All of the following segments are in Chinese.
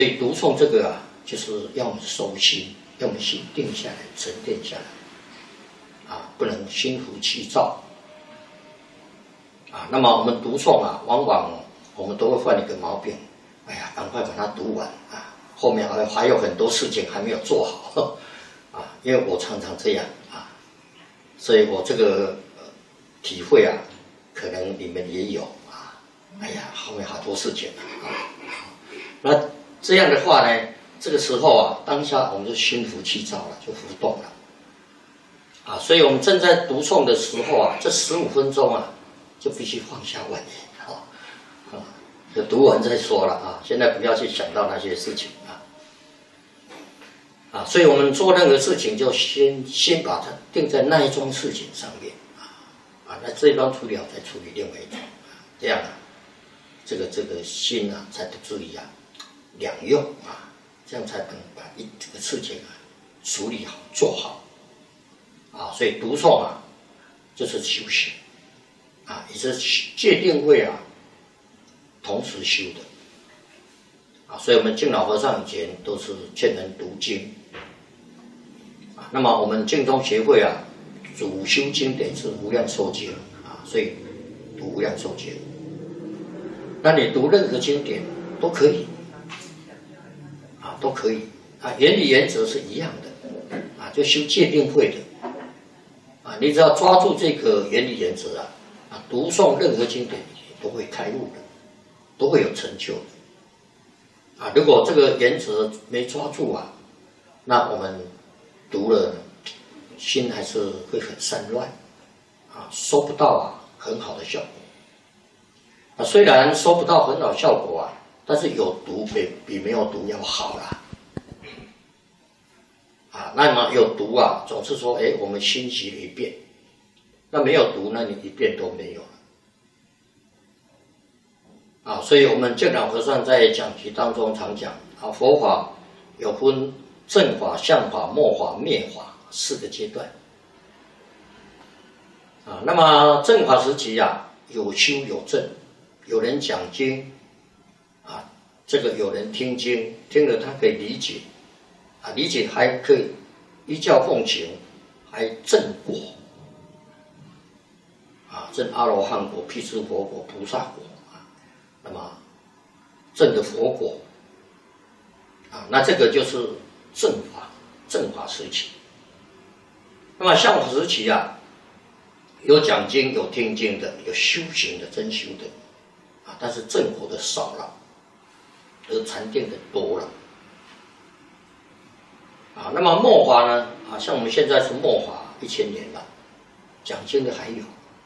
所以读诵这个啊，就是要我们收心，要我们心定下来、沉淀下来，啊，不能心浮气躁。啊，那么我们读诵啊，往往我们都会犯一个毛病，哎呀，赶快把它读完啊，后面还有很多事情还没有做好，啊，因为我常常这样啊，所以我这个体会啊，可能你们也有啊，哎呀，后面好多事情啊，那这样的话呢，这个时候啊，当下我们就心浮气躁了，就浮动了，啊，所以我们正在读诵的时候啊，这15分钟啊，就必须放下玩意，就读完再说了啊，现在不要去想到那些事情啊，所以我们做任何事情就先把它定在那一桩事情上面啊，那这一桩处理好再处理另外一桩，这样啊，这个心啊才不至于啊两用啊，这样才能把这个事情啊处理好做好啊，所以读诵啊就是修行啊，也是戒定慧啊同时修的啊，所以我们净老和尚以前都是劝人读经啊，那么我们净宗协会啊主修经典是无量寿经啊，所以读无量寿经，那你读任何经典都可以啊，都可以啊，原理原则是一样的啊，就修戒定慧的啊，你只要抓住这个原理原则啊，读诵任何经典都会开悟的，都会有成就的啊。如果这个原则没抓住啊，那我们读了心还是会很散乱啊，收不到啊很好的效果啊。虽然收不到很好效果啊，但是有读比没有读要好啦。啊，那么有读啊，总是说，哎，我们心习了一遍；那没有读，那你一遍都没有了。啊，所以我们净老和尚在讲题当中常讲啊，佛法有分正法、相法、末法、灭法4个阶段。啊，那么正法时期啊，有修有证，有人讲经，啊，这个有人听经，听了他可以理解。啊，理解还可以依教奉行，还证果啊，证阿罗汉果、辟支佛果、菩萨果啊，那么证的佛果啊，那这个就是正法时期。那么相法时期啊，有讲经、有听经的，有修行的、真修的啊，但是正果的少了，而禅定的多了。啊，那么末法呢？啊，像我们现在是末法1000年了，讲经的还有，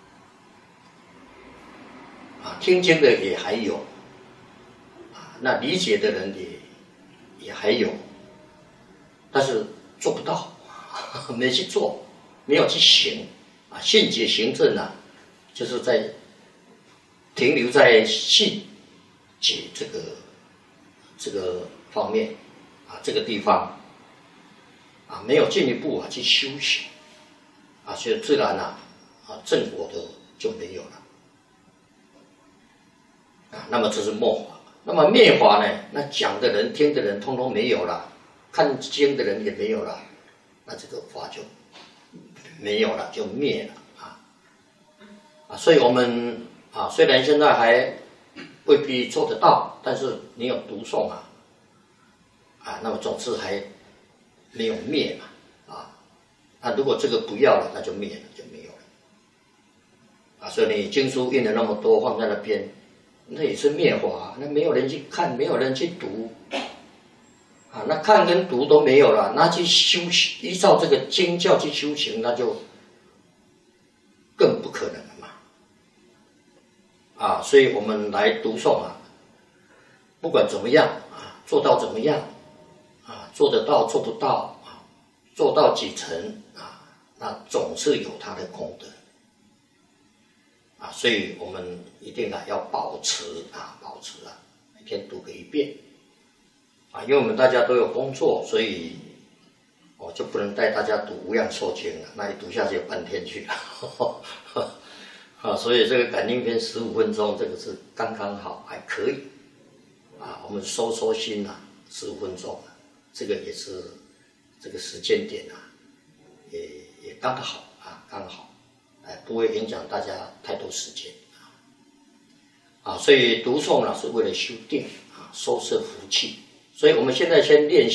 啊，听经的也还有，啊，那理解的人也还有，但是做不到，没去做，没有去行，啊，信解行证啊，就是在停留在信解这个方面，啊，这个地方。啊，没有进一步啊去修行，啊，所以自然啊正果的就没有了，啊，那么这是末法。那么灭法呢？那讲的人、听的人，通通没有了，看经的人也没有了，那这个法就没有了，就灭了啊。所以我们啊，虽然现在还未必做得到，但是你有读诵啊，那么总是还没有灭嘛，那如果这个不要了，那就灭了，就没有了，所以你经书印了那么多放在那边，那也是灭法，那没有人去看，没有人去读，那看跟读都没有了，那去修行，依照这个经教去修行，那就更不可能了嘛，所以我们来读诵啊，不管怎么样做到怎么样。做得到做不到做到几成那总是有它的功德所以我们一定要保持每天读个1遍因为我们大家都有工作，所以我就不能带大家读无量寿经了，那一读下去半天去了所以这个感应篇15分钟，这个是刚刚好，还可以我们收心 15分钟啊，这个也是这个时间点啊，也刚好啊，刚好，不会影响大家太多时间啊。所以读诵呢是为了修定啊，收摄福气。所以我们现在先练习。